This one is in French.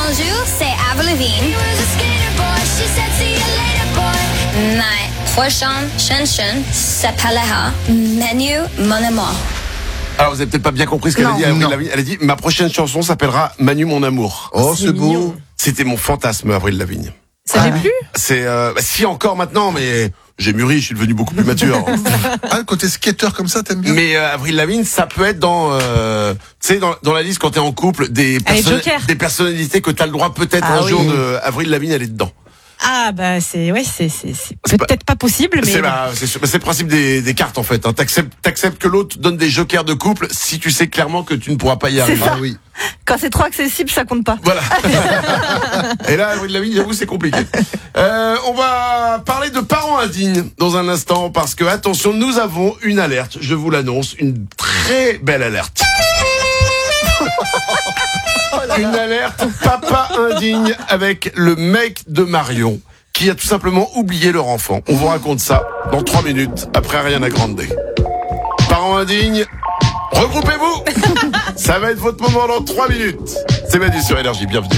Bonjour, c'est Avril Lavigne. Ma prochaine chanson s'appellera Manu mon amour. Alors vous avez peut-être pas bien compris ce qu'elle a dit. Avril Lavigne. Elle a dit ma prochaine chanson s'appellera Manu mon amour. Oh, c'est beau. C'était mon fantasme, Avril Lavigne. Ça l'est plus? C'est si encore maintenant, mais j'ai mûri, je suis devenu beaucoup plus mature. Ah, le côté skater comme ça, t'aimes bien? Mais Avril Lavigne, ça peut être dans, tu sais, dans la liste quand t'es en couple, des personnalités que t'as le droit peut-être un jour de Avril Lavigne, elle est dedans. Ah bah c'est peut-être pas possible, mais c'est le principe des cartes en fait. Hein. T'acceptes que l'autre donne des jokers de couple si tu sais clairement que tu ne pourras pas y arriver. ça. Ah oui. Quand c'est trop accessible, ça compte pas. Voilà. Et là, Avril Lavigne, j'avoue, c'est compliqué. On va parler de parents indignes dans un instant parce que attention, nous avons une alerte. Je vous l'annonce, une très belle alerte. Une alerte papa indigne avec le mec de Marion qui a tout simplement oublié leur enfant. On vous raconte ça dans 3 minutes après Ariana Grande. Parents indignes, regroupez-vous. Ça va être votre moment dans 3 minutes. C'est Manu sur Énergie, bienvenue.